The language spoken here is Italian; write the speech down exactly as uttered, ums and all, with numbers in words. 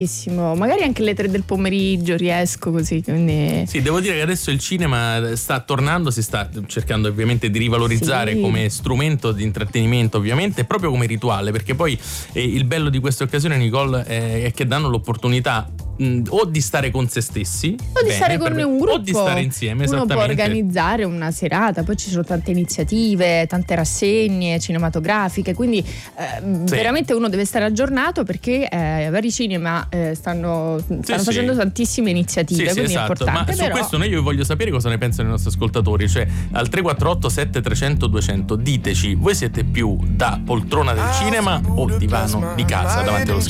Magari anche alle tre del pomeriggio riesco così, quindi... Sì, devo dire che adesso il cinema sta tornando, si sta cercando ovviamente di rivalorizzare sì. come strumento di intrattenimento, ovviamente, proprio come rituale, perché poi eh, il bello di queste occasioni, Nicole, eh, è che danno l'opportunità mh, o di stare con se stessi o di bene, stare con un gruppo, o di stare insieme. Uno esattamente. può organizzare una serata, poi ci sono tante iniziative, tante rassegne cinematografiche, quindi eh, sì. veramente uno deve stare aggiornato, perché eh, vari cinema eh, stanno, stanno sì, facendo sì. tantissime iniziative, sì, quindi sì, è esatto. importante. Ma però... su questo noi io voglio sapere cosa ne pensano i nostri ascoltatori, cioè al tre quattro otto sette trecento duecento diteci, voi siete più da poltrona del cinema o divano di casa davanti allo schermo?